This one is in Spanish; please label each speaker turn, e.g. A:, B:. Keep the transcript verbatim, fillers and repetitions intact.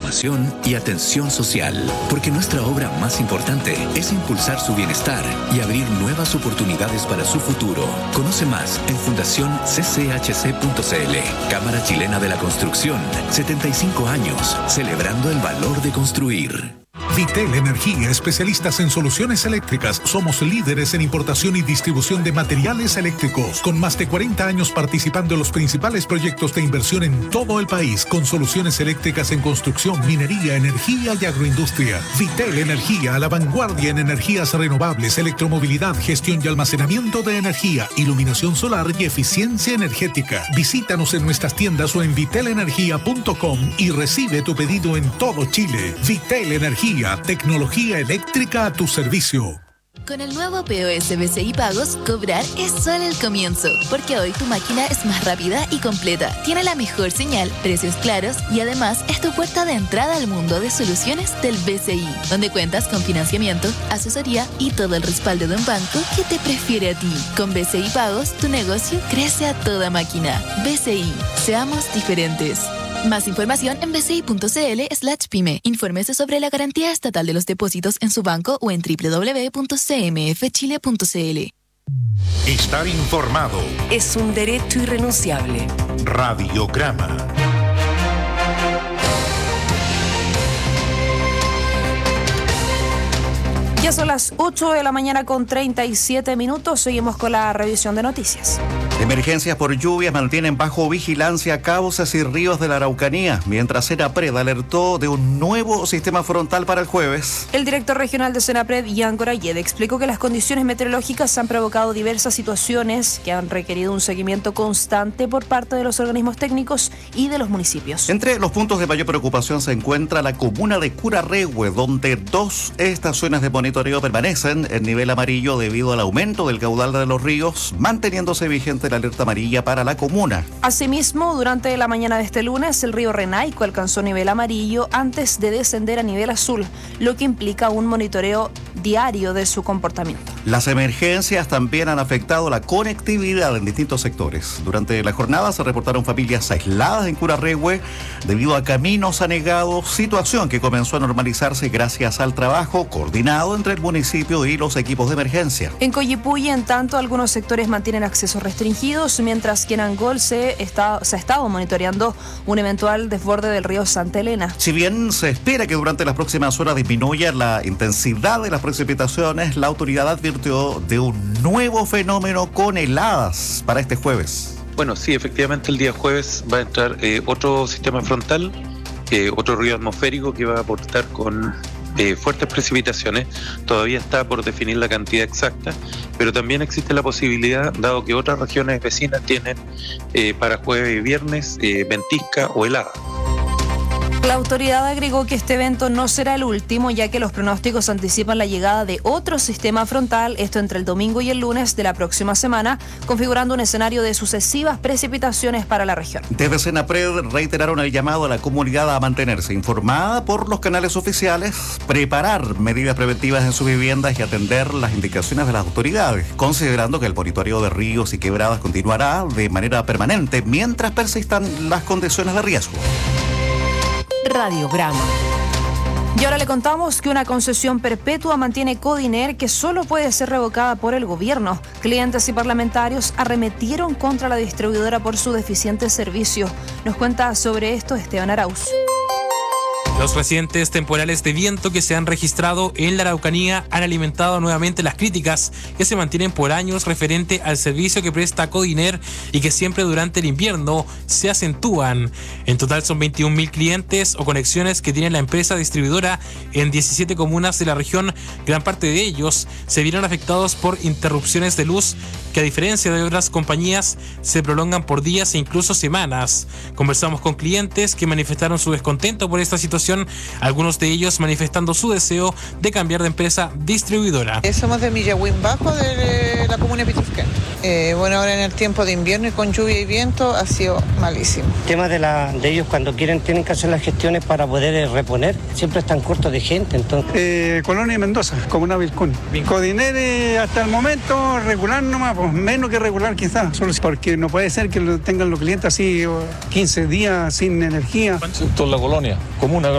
A: preocupación y atención social, porque nuestra obra más importante es impulsar su bienestar y abrir nuevas oportunidades para su futuro. Conoce más en fundación c c h c punto c l. Cámara Chilena de la Construcción, setenta y cinco años, celebrando el valor de construir.
B: Vitel Energía, especialistas en soluciones eléctricas. Somos líderes en importación y distribución de materiales eléctricos, con más de cuarenta años participando en los principales proyectos de inversión en todo el país, con soluciones eléctricas en construcción, minería, energía y agroindustria. Vitel Energía, a la vanguardia en energías renovables, electromovilidad, gestión y almacenamiento de energía, iluminación solar y eficiencia energética. Visítanos en nuestras tiendas o en vitel energía punto com y recibe tu pedido en todo Chile. Vitel Energía, tecnología eléctrica a tu servicio.
C: Con el nuevo P O S B C I Pagos, cobrar es solo el comienzo, porque hoy tu máquina es más rápida y completa, tiene la mejor señal, precios claros y además es tu puerta de entrada al mundo de soluciones del B C I, donde cuentas con financiamiento, asesoría y todo el respaldo de un banco que te prefiere a ti. Con B C I Pagos, tu negocio crece a toda máquina. B C I, seamos diferentes. Más información en bci.cl slash pyme. Infórmese sobre la garantía estatal de los depósitos en su banco o en doble u doble u doble u punto c m f chile punto c l.
D: Estar informado
E: es un derecho irrenunciable.
D: Radiograma.
F: Ya son las ocho de la mañana con treinta y siete minutos. Seguimos con la revisión de noticias.
G: Emergencias por lluvias mantienen bajo vigilancia cauces y ríos de la Araucanía, mientras Senapred alertó de un nuevo sistema frontal para el jueves.
F: El director regional de Senapred, Ian Gorayed, explicó que las condiciones meteorológicas han provocado diversas situaciones que han requerido un seguimiento constante por parte de los organismos técnicos y de los municipios.
G: Entre los puntos de mayor preocupación se encuentra la comuna de Curarrehue, donde dos estaciones de monitoreo permanecen en nivel amarillo debido al aumento del caudal de los ríos, manteniéndose vigente la alerta amarilla para la comuna.
F: Asimismo, durante la mañana de este lunes, el río Renaico alcanzó nivel amarillo antes de descender a nivel azul, lo que implica un monitoreo diario de su comportamiento.
G: Las emergencias también han afectado la conectividad en distintos sectores. Durante la jornada se reportaron familias aisladas en Curarrehue debido a caminos anegados, situación que comenzó a normalizarse gracias al trabajo coordinado entre el municipio y los equipos de emergencia.
F: En Coyipulli, en tanto, algunos sectores mantienen acceso restringido, mientras que en Angol se, está, se ha estado monitoreando un eventual desborde del río Santa Elena.
G: Si bien se espera que durante las próximas horas disminuya la intensidad de las precipitaciones, la autoridad advirtió de un nuevo fenómeno con heladas para este jueves.
H: Bueno, sí, efectivamente el día jueves va a entrar eh, otro sistema frontal, eh, otro río atmosférico que va a aportar con Eh, fuertes precipitaciones. Todavía está por definir la cantidad exacta, pero también existe la posibilidad, dado que otras regiones vecinas tienen eh, para jueves y viernes eh, ventisca o helada.
F: La autoridad agregó que este evento no será el último, ya que los pronósticos anticipan la llegada de otro sistema frontal, esto entre el domingo y el lunes de la próxima semana, configurando un escenario de sucesivas precipitaciones para la región.
G: Desde Senapred reiteraron el llamado a la comunidad a mantenerse informada por los canales oficiales, preparar medidas preventivas en sus viviendas y atender las indicaciones de las autoridades, considerando que el monitoreo de ríos y quebradas continuará de manera permanente mientras persistan las condiciones de riesgo.
E: Radiograma.
F: Y ahora le contamos que una concesión perpetua mantiene Codiner, que solo puede ser revocada por el gobierno. Clientes y parlamentarios arremetieron contra la distribuidora por su deficiente servicio. Nos cuenta sobre esto Esteban Arauz.
I: Los recientes temporales de viento que se han registrado en la Araucanía han alimentado nuevamente las críticas que se mantienen por años referente al servicio que presta Codiner y que siempre durante el invierno se acentúan. En total son veintiún mil clientes o conexiones que tiene la empresa distribuidora en diecisiete comunas de la región. Gran parte de ellos se vieron afectados por interrupciones de luz que, a diferencia de otras compañías, se prolongan por días e incluso semanas. Conversamos con clientes que manifestaron su descontento por esta situación, algunos de ellos manifestando su deseo de cambiar de empresa distribuidora.
J: Eh, somos de Millahuín Bajo, de la comuna de Pitrufquén. Eh, bueno, ahora en el tiempo de invierno y con lluvia y viento ha sido malísimo.
K: El tema de, la, de ellos cuando quieren tienen que hacer las gestiones para poder eh, reponer, siempre están cortos de gente. Entonces.
L: Eh, Colonia Mendoza, comuna Vilcún. Codiner eh, hasta el momento regular nomás, pues, menos que regular quizás, solo porque no puede ser que lo tengan los clientes así quince días sin energía.
M: Toda la colonia, comuna